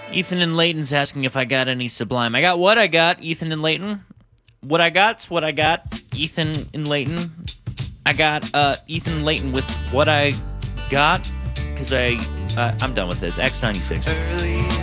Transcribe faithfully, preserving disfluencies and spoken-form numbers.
Ethan and Layton's asking if I got any Sublime. I got what I got, Ethan and Layton. What I got's what I got, Ethan and Layton. I got uh, Ethan and Layton with what I got, because I, uh, I'm done with this. X ninety-six. Early